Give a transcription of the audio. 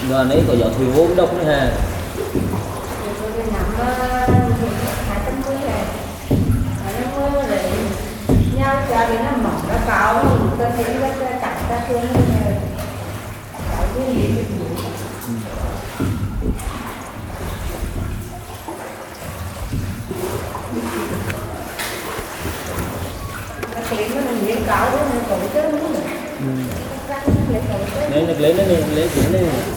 Rồi nấy có gió thủy vốn độc nữa ha. Nhau cho đến nó mỏng nó cao nó thấy nó chặt ra thương cái gì cái nó mình cáo đó nó còn chứ Đấy nó lấy nó lên lấy cái này